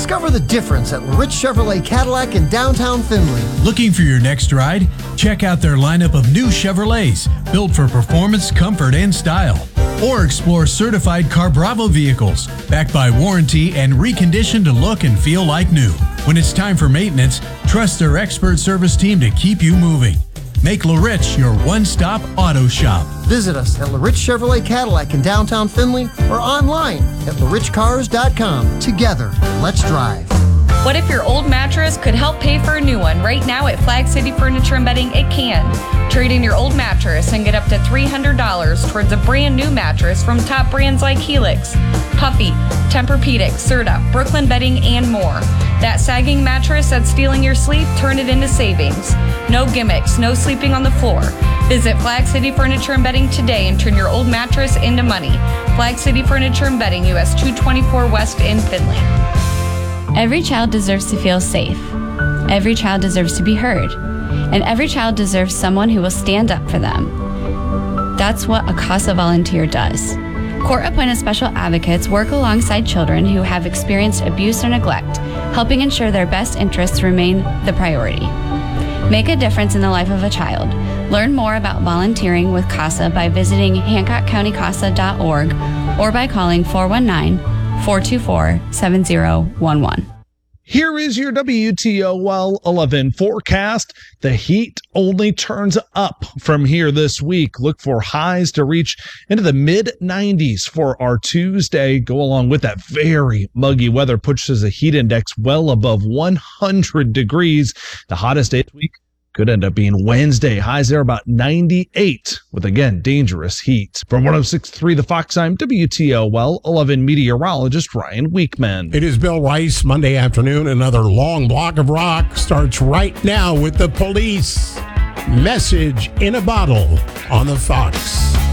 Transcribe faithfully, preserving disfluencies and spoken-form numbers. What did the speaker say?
Discover the difference at Rich Chevrolet Cadillac in downtown Findlay. Looking for your next ride? Check out their lineup of new Chevrolets, built for performance, comfort, and style. Or explore certified Car Bravo vehicles, backed by warranty and reconditioned to look and feel like new. When it's time for maintenance, trust their expert service team to keep you moving. Make LaRich your one-stop auto shop. Visit us at LaRich Chevrolet Cadillac in downtown Findlay or online at la rich cars dot com. Together, let's drive. What if your old mattress could help pay for a new one? Right now at Flag City Furniture and Bedding, it can. Trade in your old mattress and get up to three hundred dollars towards a brand new mattress from top brands like Helix, Puffy, Tempur-Pedic, Serta, Brooklyn Bedding, and more. That sagging mattress that's stealing your sleep, turn it into savings. No gimmicks, no sleeping on the floor. Visit Flag City Furniture and Bedding today and turn your old mattress into money. Flag City Furniture and Bedding, U S two twenty-four West in Findlay. Every child deserves to feel safe. Every child deserves to be heard. And every child deserves someone who will stand up for them. That's what a CASA volunteer does. Court-appointed special advocates work alongside children who have experienced abuse or neglect, helping ensure their best interests remain the priority. Make a difference in the life of a child. Learn more about volunteering with CASA by visiting hancock county casa dot org or by calling four one nine, four two four, seven zero one one. Here is your W T O L eleven forecast. The heat only turns up from here this week. Look for highs to reach into the mid nineties for our Tuesday. Go along with that very muggy weather, pushes the heat index well above one hundred degrees. The hottest day this week could end up being Wednesday. Highs there about ninety-eight with, again, dangerous heat. From one oh six point three The Fox, I'm W T O L eleven meteorologist Ryan Weekman. It is Bill Rice, Monday afternoon. Another long block of rock starts right now with The Police. Message in a Bottle on the Fox.